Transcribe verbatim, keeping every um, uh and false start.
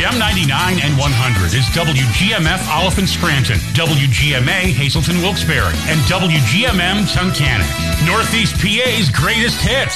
M ninety-nine and one hundred is W G M F Oliphant Scranton, W G M A Hazleton Wilkes-Barre, and W G M M Tunkhannock. Northeast P A's greatest hits.